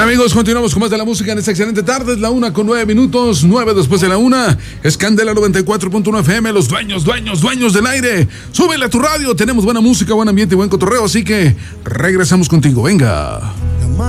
Amigos, continuamos con más de la música en esta excelente tarde. Es la 1:09, 9 después de la 1. Es Candela 94.1 FM, los dueños del aire. Súbele a tu radio, tenemos buena música, buen ambiente y buen cotorreo, así que regresamos contigo, venga.